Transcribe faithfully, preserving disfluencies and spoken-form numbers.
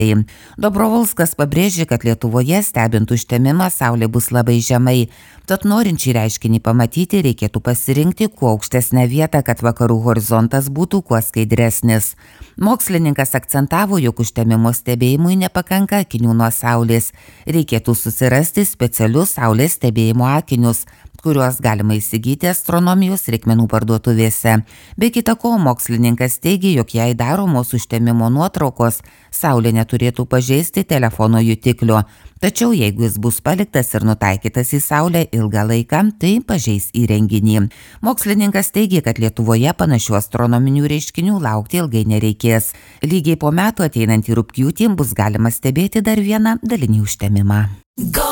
Dobrovolskas pabrėžė, kad Lietuvoje stebint užtemimą saulė bus labai žemai, tad norint šį reiškinį pamatyti reikėtų pasirinkti kuo aukštesnę vietą, kad vakarų horizontas būtų kuo skaidresnis. Mokslininkas akcentavo, jog užtemimo stebėjimui nepakanka akinių nuo saulės, reikėtų susirasti specialius saulės stebėjimo akinius, kuriuos galima įsigyti astronomijos reikmenų parduotuvėse. Be kita ko, mokslininkas teigia, jog jei daromos užtemimo nuotraukos, saulė neturėtų pažeisti telefono jutiklio. Tačiau jeigu jis bus paliktas ir nutaikytas į saulę ilgą laiką, tai pažeis įrenginį. Mokslininkas teigia, kad Lietuvoje panašių astronominių reiškinių laukti ilgai nereikės. Lygiai po metų ateinantį rugpjūtį bus galima stebėti dar vieną dalinį užtemimą. Go!